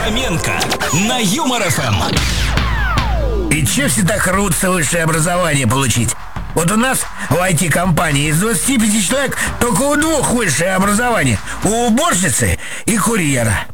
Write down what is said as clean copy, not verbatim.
Фоменко на Юмор ФМ. И че все так рвутся высшее образование получить? Вот у нас в IT-компании из 25 человек только у 2 высшее образование. У уборщицы и курьера.